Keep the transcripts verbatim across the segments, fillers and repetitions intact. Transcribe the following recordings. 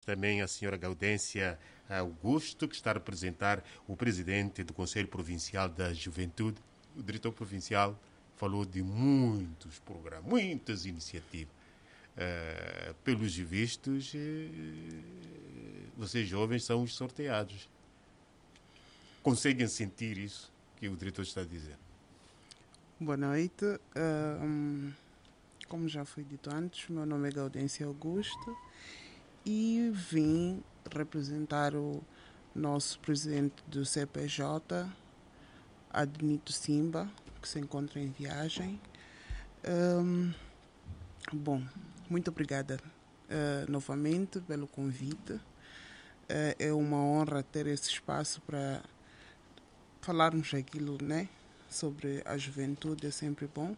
também a senhora Gaudência Augusto, que está a representar o presidente do Conselho Provincial da Juventude. O diretor provincial falou de muitos programas, muitas iniciativas. Uh, pelos vistos, uh, vocês jovens são os sorteados. Conseguem sentir isso que o diretor está dizendo? Boa noite. Uh, como já foi dito antes, meu nome é Gaudência Augusto e vim representar o nosso presidente do C P J, Adnito Simba, que se encontra em viagem. Um, bom, muito obrigada uh, novamente pelo convite. Uh, é uma honra ter esse espaço para falarmos aquilo, né, sobre a juventude, é sempre bom.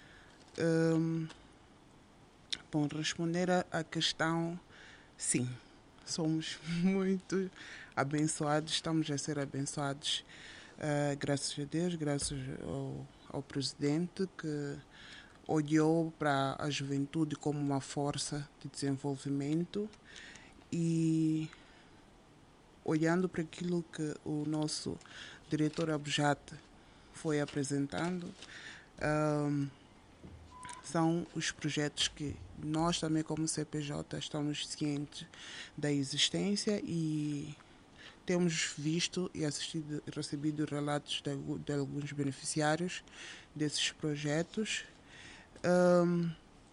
Um, bom, responder à questão, sim, somos muito abençoados, estamos a ser abençoados, uh, graças a Deus, graças ao, ao presidente que olhou para a juventude como uma força de desenvolvimento e olhando para aquilo que o nosso diretor Abjate foi apresentando, um, são os projetos que nós também como C P J estamos cientes da existência e temos visto e assistido e recebido relatos de, de alguns beneficiários desses projetos, um,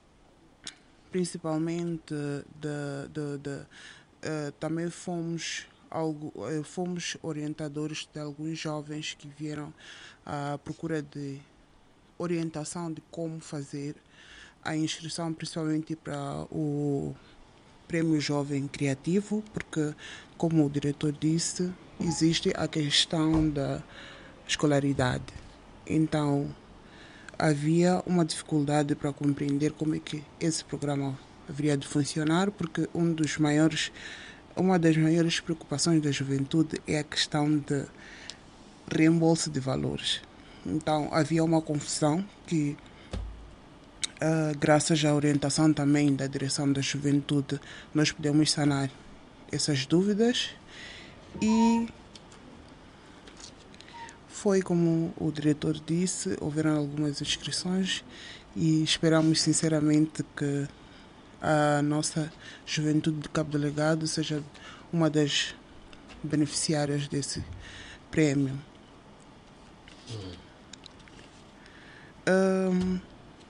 principalmente de, de, de, uh, também fomos algo, uh, fomos orientadores de alguns jovens que vieram à procura de orientação de como fazer a inscrição, principalmente para o Prêmio Jovem Criativo, porque, como o diretor disse, existe a questão da escolaridade. Então, havia uma dificuldade para compreender como é que esse programa haveria de funcionar, porque um dos maiores, uma das maiores preocupações da juventude é a questão de reembolso de valores. Então, havia uma confusão que, uh, graças à orientação também da Direção da Juventude, nós podemos sanar essas dúvidas e foi como o diretor disse, houveram algumas inscrições e esperamos sinceramente que a nossa juventude de Cabo Delgado seja uma das beneficiárias desse prémio. Um,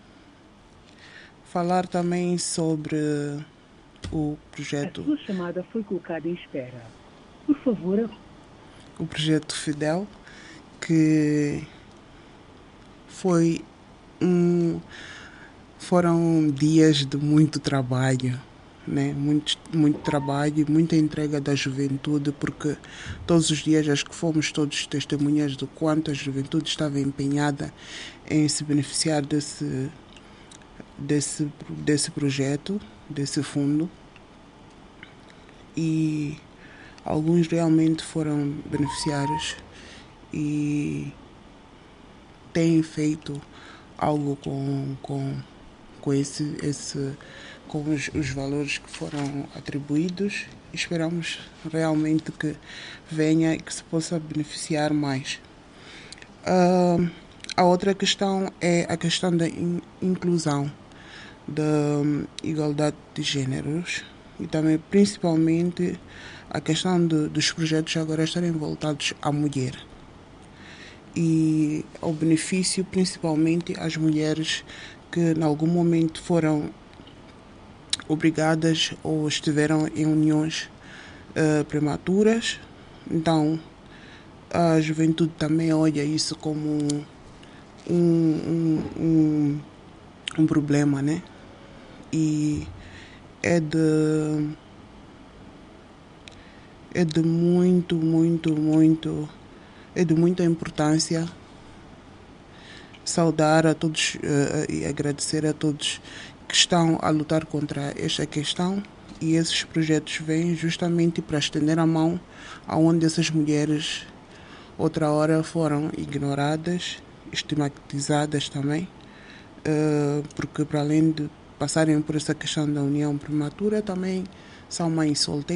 falar também sobre o projeto... A sua chamada foi colocada em espera. Por favor... O projeto Fidel, que foi um, foram dias de muito trabalho, né? muito, muito trabalho e muita entrega da juventude, porque todos os dias acho que fomos todos testemunhas do quanto a juventude estava empenhada em se beneficiar desse, desse, desse projeto, desse fundo, e alguns realmente foram beneficiários e têm feito algo com, com, com, esse, esse, com os, os valores que foram atribuídos. Esperamos realmente que venha e que se possa beneficiar mais. Uh, a outra questão é a questão da in, inclusão, da um, igualdade de géneros e também principalmente a questão de, dos projetos agora estarem voltados à mulher e ao benefício principalmente às mulheres que em algum momento foram obrigadas ou estiveram em uniões uh, prematuras. Então a juventude também olha isso como um, um, um, um problema, né? E é de é de muito, muito, muito é de muita importância saudar a todos uh, e agradecer a todos que estão a lutar contra esta questão, e esses projetos vêm justamente para estender a mão aonde essas mulheres outra hora foram ignoradas, estigmatizadas também, uh, porque para além de passarem por essa questão da união prematura, também são mães solteiras.